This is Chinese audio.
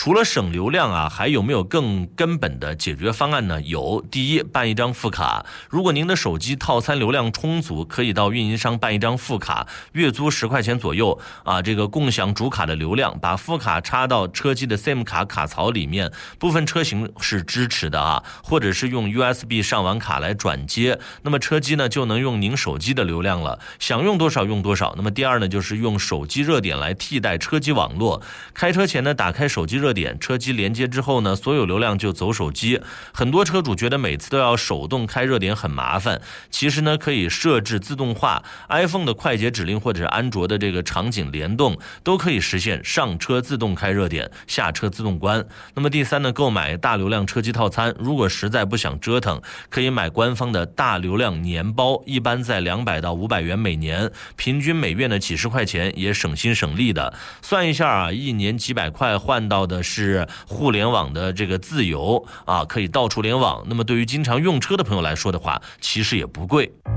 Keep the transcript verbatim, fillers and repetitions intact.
除了省流量啊，还有没有更根本的解决方案呢？有，第一，办一张副卡。如果您的手机套餐流量充足，可以到运营商办一张副卡，月租十块钱左右啊，这个共享主卡的流量，把副卡插到车机的 SIM 卡卡槽里面，部分车型是支持的啊，或者是用 U S B 上网卡来转接，那么车机呢就能用您手机的流量了，想用多少用多少。那么第二呢，就是用手机热点来替代车机网络，开车前呢打开手机热点，车机连接之后呢，所有流量就走手机。很多车主觉得每次都要手动开热点很麻烦，其实呢可以设置自动化 ，iPhone 的快捷指令或者安卓的这个场景联动都可以实现上车自动开热点，下车自动关。那么第三呢，购买大流量车机套餐，如果实在不想折腾，可以买官方的大流量年包，一般在两百到五百元每年，平均每月呢几十块钱，也省心省力的。算一下啊，一年几百块换到的是互联网的这个自由啊，可以到处联网。那么对于经常用车的朋友来说的话，其实也不贵。